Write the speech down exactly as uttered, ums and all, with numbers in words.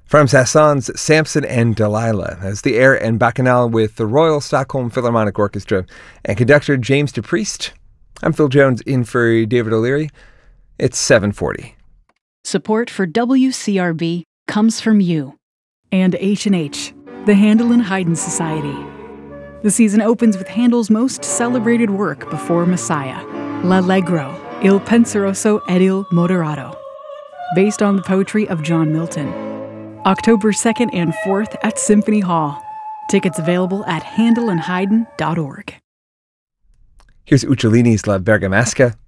From Saint-Saëns, Samson and Delilah, as the air and Bacchanal with the Royal Stockholm Philharmonic Orchestra and conductor James DePriest. I'm Phil Jones in for David O'Leary. It's seven forty. Support for W C R B comes from you. And H and H, the Handel and Haydn Society. The season opens with Handel's most celebrated work before Messiah, L'Allegro, Il Penseroso ed il Moderato, based on the poetry of John Milton. October second and fourth at Symphony Hall. Tickets available at handel and haydn dot org. Here's Uccellini's La Bergamasca.